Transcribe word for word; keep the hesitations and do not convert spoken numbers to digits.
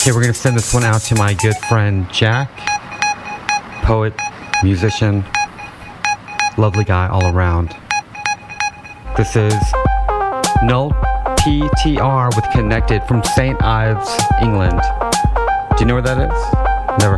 Okay, we're going to send this one out to my good friend Jack. Poet, musician, lovely guy all around. This is Null P T R with Connected from Saint Ives, England. Do you know where that is?